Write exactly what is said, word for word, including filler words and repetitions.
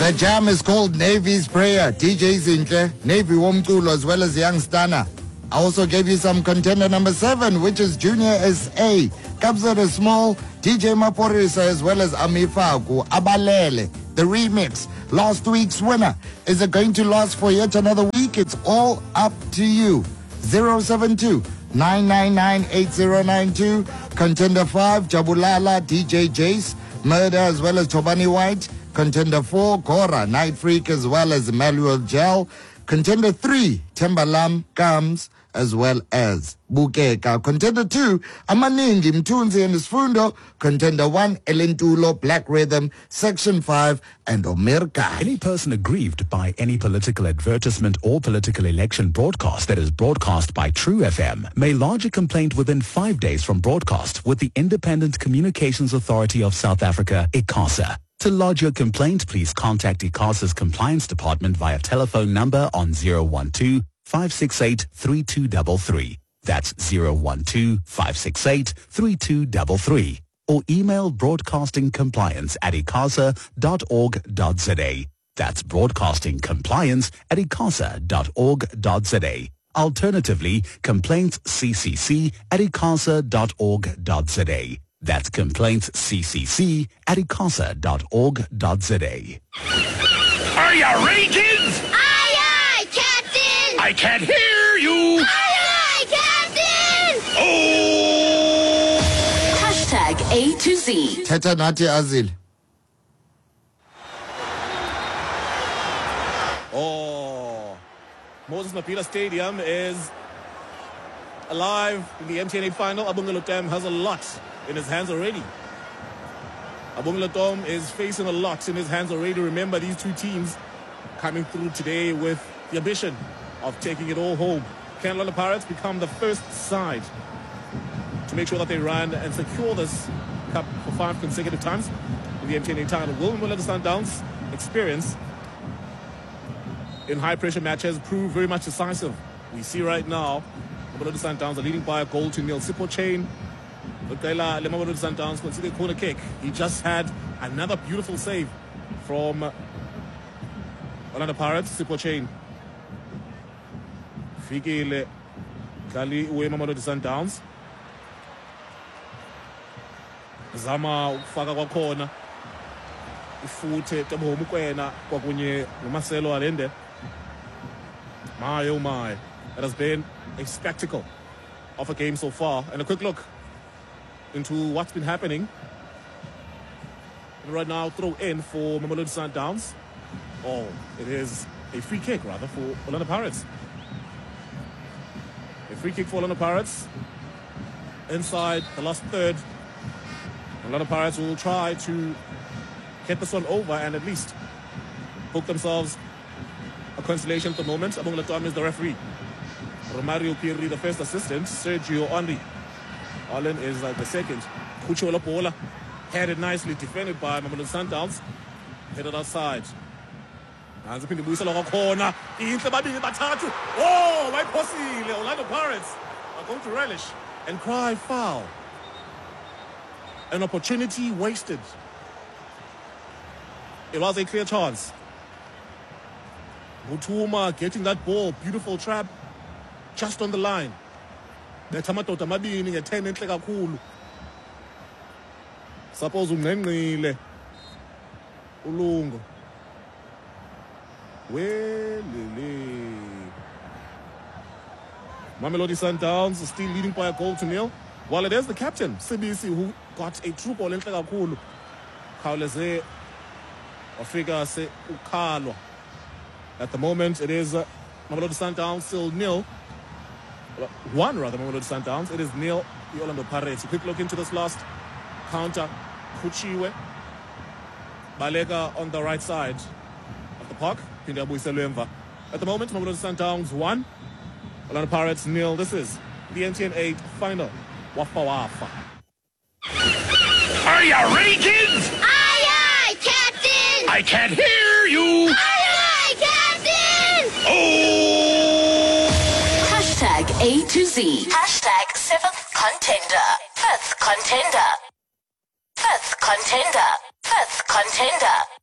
The jam is called Navy's Prayer. D J Zinhle, Navy Womculo, as well as Young Stana. I also gave you some contender number seven, which is Junior S A. Kabza the Small, D J Maporisa, as well as Amifaku, Abalele, the remix. Last week's winner. Is it going to last for yet another week? It's all up to you. zero seven two, nine nine nine, eight zero nine two. Contender five, Jabulala, D J Jace, Murder, as well as Tobani White. Contender four, Cora, Night Freak, as well as Emmanuel Gel. Contender three, Timbalam, Comes, as well as Bukeka. Contender two, Amaningi, Mtunzi and Sfundo. Contender one, Elentulo, Black Rhythm, Section five, and Omerka. Any person aggrieved by any political advertisement or political election broadcast that is broadcast by True F M may lodge a complaint within five days from broadcast with the Independent Communications Authority of South Africa, ICASA. To lodge your complaint, please contact ICASA's compliance department via telephone number on zero one two, five six eight, three two three three. That's zero one two, five six eight, three two three three. Or email broadcastingcompliance at icasa dot org dot za. That's broadcastingcompliance at icasa dot org dot za. Alternatively, complaintsccc at icasa dot org dot za. That's complaintsccc at icasa dot org dot za. Are you ready, kids? Aye, aye, Captain! I can't hear you! Aye, aye, Captain! Oh! Hashtag A to Z. Teta Nati Azil. Oh, Moses Mabhida Stadium is alive in the M T N eight final. Abongelo Dam has a lot in his hands already. Abongelo Dam is facing a lot in his hands already. Remember, these two teams coming through today with the ambition of taking it all home. Can Orlando Pirates become the first side to make sure that they run and secure this cup for five consecutive times in the M T N eight title? Will Orlando Sundowns' experience in high-pressure matches prove very much decisive? We see right now, Mamelodi Sundowns are leading by a goal to nil. Sipho Chain, Mamelodi Sundowns conceded a corner kick. He just had another beautiful save from Orlando Pirates. Sipho Chain. Fikile Kali uwe Mamelodi Sundowns. Zama ukufaka kwakhona. Ifuthe Teboho Mokoena kwakunye noMarcelo Allende. My oh my, it has been a spectacle of a game so far. And a quick look into what's been happening. And right now, throw in for Mamelodi Sundowns. Oh, it is a free kick rather for Orlando Pirates. A free kick for Orlando Pirates. Inside the last third. Orlando Pirates will try to get this one over and at least book themselves a consolation at the moment. Abongelo Dam is the referee. Romario Pirri, the first assistant. Sergio Henry Allen is uh, the second. Kucho Lapola had it nicely defended by Mamelodi Sundowns. Headed outside. Hansi phinde buyisela kwakhona. Inhle babili bathathu. Oh, bayiphosile. Orlando Pirates are going to relish and cry foul. An opportunity wasted. It was a clear chance. Mutuma getting that ball, beautiful trap, just on the line. Betamadoda amabini nge-ten enhle kakhulu. Suppose ungenqile ulungo. Welele. Mamelodi Sundowns is still leading by a goal to nil. While it is the captain, Sibisi, who got a true ball enhle kakhulu. Khawuleze wafika se ukhalwa. At the moment, it is uh, Mamelodi Sundowns still nil. One rather, Mamelodi Sundowns. It is nil, the Orlando Pirates. A quick look into this last counter. Kuchiwe. Balega on the right side of the park. Pindabu Iseluemva. At the moment, Mamelodi Sundowns one. Orlando Pirates nil. This is the M T N eight final. Wafa Wafa. Are you ready, kids? Aye, aye, Captain! I can't hear you! Aye, aye, Captain! Oh! Hashtag A to Z. Hashtag seventh contender. Fifth contender. Fifth contender. Fifth contender.